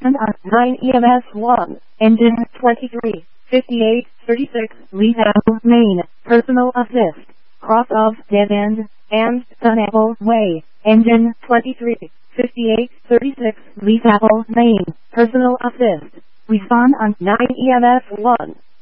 And on 9 EMS 1, engine 23, 58, 36, Leadville, Maine, personal assist, cross of dead end, and Dunapple Way, engine 23, 58, 36, Leadville, Maine, personal assist. Respond on 9 EMS 1.